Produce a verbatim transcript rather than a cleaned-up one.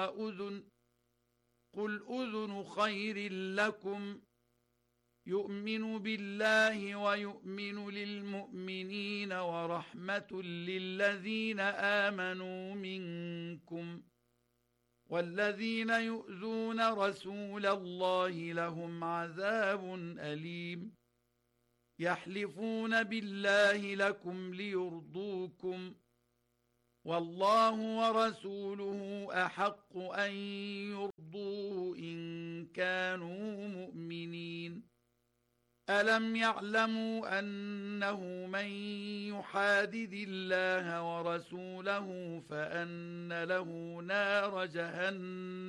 وأذن قل أذن خير لكم يؤمن بالله ويؤمن للمؤمنين ورحمة للذين آمنوا منكم والذين يؤذون رسول الله لهم عذاب أليم يحلفون بالله لكم ليرضوكم والله ورسوله أحق أن يرضوه إن كانوا مؤمنين ألم يعلموا أنه من يحادد الله ورسوله فأن له نار جهنم